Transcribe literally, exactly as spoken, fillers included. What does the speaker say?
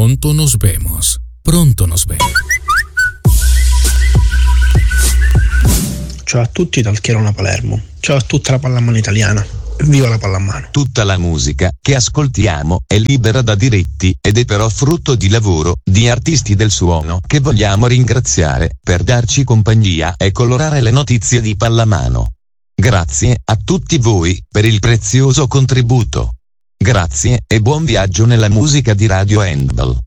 Pronto nos vemos. Pronto nos vemos. Ciao a tutti dal Chierona Palermo. Ciao a tutta la pallamano italiana. Viva la pallamano. Tutta la musica che ascoltiamo è libera da diritti ed è però frutto di lavoro di artisti del suono che vogliamo ringraziare per darci compagnia e colorare le notizie di pallamano. Grazie a tutti voi per il prezioso contributo. Grazie e buon viaggio nella musica di Radio Handball.